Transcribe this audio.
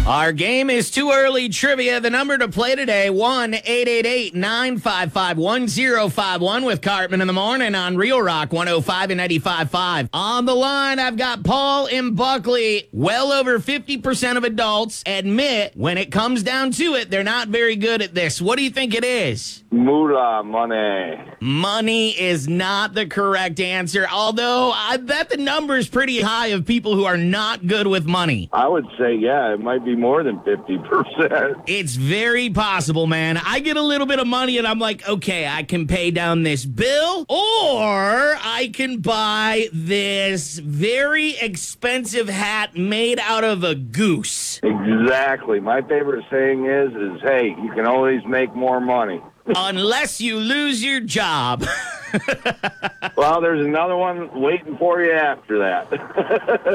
Our game is Too Early Trivia. The number to play today, 1-888-955-1051 with Cartman in the morning on Real Rock 105 and 95.5. On the line, I've got Paul in Buckley. Well over 50% of adults admit when it comes down to it, they're not very good at this. What do you think it is? Moolah money. Money is not the correct answer, although I bet the number is pretty high of people who are not good with money. I would say, yeah, it might be more than 50%. It's very possible, man. I get a little bit of money and I'm like, okay, I can pay down this bill, or I can buy this very expensive hat made out of a goose. Exactly. My favorite saying is, hey, you can always make more money. Unless you lose your job. Well, there's another one waiting for you after that.